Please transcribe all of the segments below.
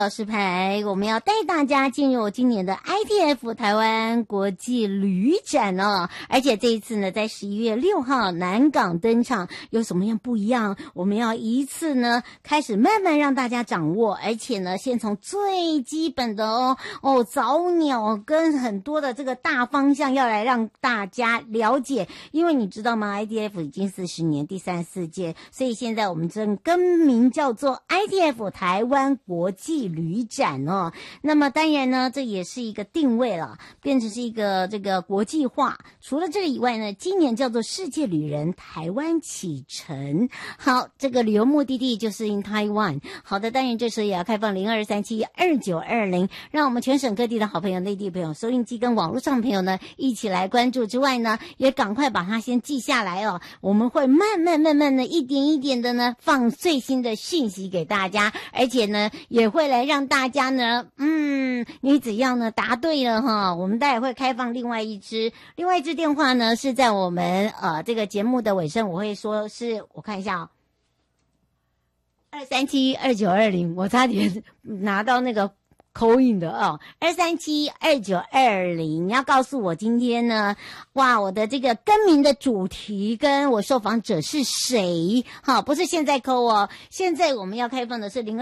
石牌，我们要带大家进入今年的 ITF 台湾国际旅展哦，而且这一次呢，在11月6号南港登场，有什么样不一样？我们要一次呢开始慢慢让大家掌握，而且呢，先从最基本的早鸟跟很多的这个大方向要来让大家了解，因为你知道吗 ？ITF 已经40年，第34届，所以现在我们正更名叫做 ITF 台湾国际旅展哦，那么当然呢，这也是一个定位了，变成是一个这个国际化。除了这个以外呢，今年叫做世界旅人台湾启程。好，这个旅游目的地就是 in Taiwan。好的，当然这时候也要开放02372920，让我们全省各地的好朋友、内地朋友、收音机跟网络上的朋友呢一起来关注之外呢，也赶快把它先记下来哦。我们会慢慢的一点一点的呢放最新的讯息给大家，而且呢也会来让大家呢，你只要呢答对了哈，我们待会会开放另外一支电话呢是在我们这个节目的尾声，我会说是我看一下2372920，我差点拿到那个call in 的2372920，你要告诉我今天呢，我的这个更名的主题跟我受访者是谁？好，不是现在call哦，现在我们要开放的是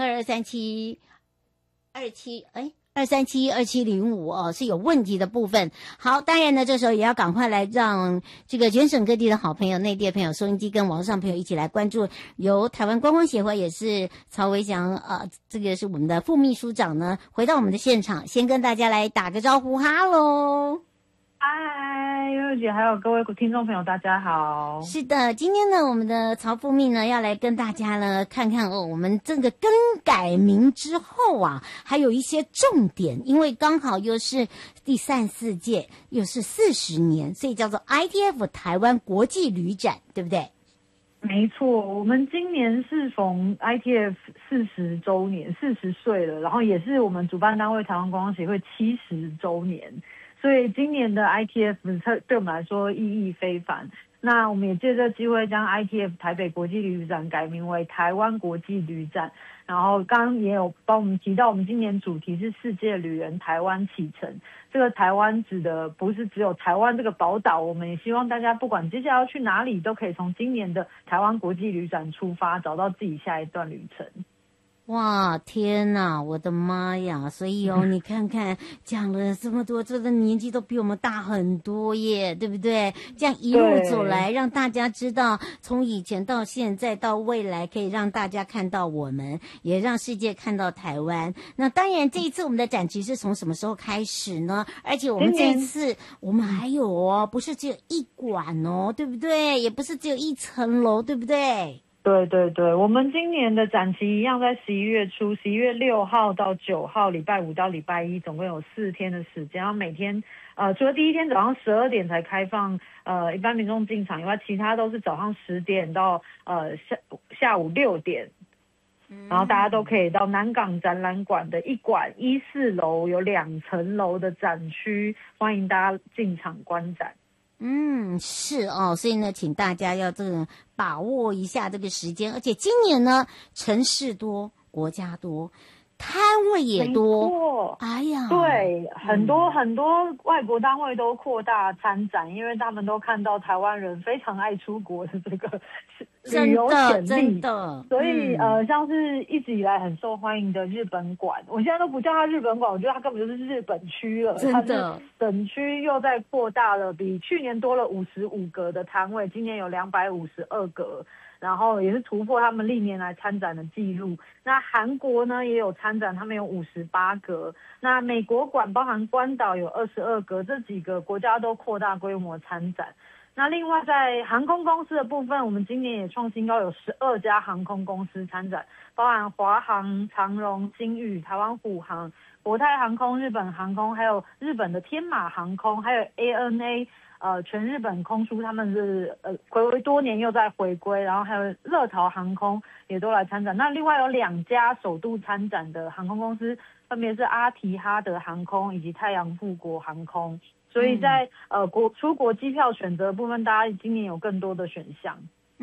022372723705是有问题的部分。好，当然呢，这时候也要赶快来让这个全省各地的好朋友、内地的朋友、收音机跟网络上朋友一起来关注，由台湾观光协会也是曹维祥这个是我们的副秘书长呢，回到我们的现场，先跟大家来打个招呼，哈喽。 嗨，悠悠姐，还有各位听众朋友，大家好。 是的，今天呢，我们的曹副秘呢要来跟大家呢看看我们这个更改名之后还有一些重点，因为刚好又是第34届，又是40年，所以叫做 ITF 台湾国际旅展，对不对？ 没错，我们今年是逢 ITF 40周年，40岁了，然后也是我们主办单位台湾观光协会70周年。所以今年的 ITF 对我们来说意义非凡。那我们也借这个机会将 ITF 台北国际旅展改名为台湾国际旅展。然后刚刚也有帮我们提到，我们今年主题是世界旅人台湾启程。这个台湾指的不是只有台湾这个宝岛，我们也希望大家不管接下来要去哪里，都可以从今年的台湾国际旅展出发，找到自己下一段旅程。 哇，天哪，我的妈呀！所以你看看讲了这么多，这个年纪都比我们大很多耶，对不对？这样一路走来，让大家知道从以前到现在到未来，可以让大家看到我们，也让世界看到台湾。那当然这一次我们的展期是从什么时候开始呢？而且我们这一次我们还有不是只有一馆对不对？也不是只有一层楼，对不对？ 对对对，我们今年的展期一样在11月初，11月6号到9号，礼拜5到礼拜1，总共有4天的时间。然后每天除了第一天早上12点才开放一般民众进场以外，其他都是早上10点到下午6点。然后大家都可以到南港展览馆的一馆14楼，有2层楼的展区，欢迎大家进场观展。 是所以呢，请大家要这个把握一下这个时间，而且今年呢，城市多，国家多，摊位也多，哎呀， 对，很多外国单位都扩大参展，因为他们都看到台湾人非常爱出国的这个旅游潜力， 真的， 所以像是一直以来很受欢迎的日本馆，我现在都不叫它日本馆，我觉得它根本就是日本区了， 真的， 本区又在扩大了，比去年多了55格的摊位，今年有252格。然后也是突破他们历年来参展的记录。那韩国呢也有参展，他们有58格。那美国馆包含关岛有22格，这几个国家都扩大规模参展。那另外在航空公司的部分，我们今年也创新高，有12家航空公司参展，包含华航、长荣、星宇、台湾虎航、国泰航空、日本航空，还有日本的天马航空，还有 ANA。全日本空输他们是睽违多年又在回归，然后还有乐桃航空也都来参展。那另外有2家首度参展的航空公司，分别是阿提哈德航空以及太阳富国航空。所以在出国机票选择的部分，大家今年有更多的选项。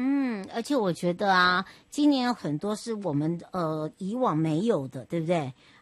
而且我觉得今年有很多是我们以往没有的，对不对？